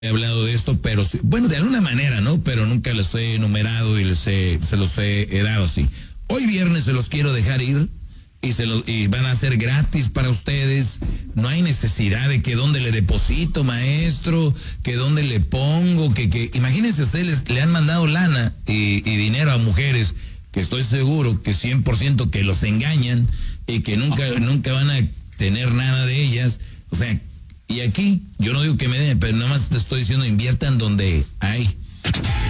he hablado de esto, pero bueno, de alguna manera, ¿no? Pero nunca los he enumerado y se los he dado así. Hoy viernes se los quiero dejar ir y van a ser gratis para ustedes. No hay necesidad de que dónde le deposito, maestro, que dónde le pongo, que imagínense ustedes le han mandado lana y dinero a mujeres que estoy seguro que 100% que los engañan y que nunca van a tener nada de ellas. O sea, y aquí, yo no digo que me den, pero nada más te estoy diciendo, inviertan donde hay.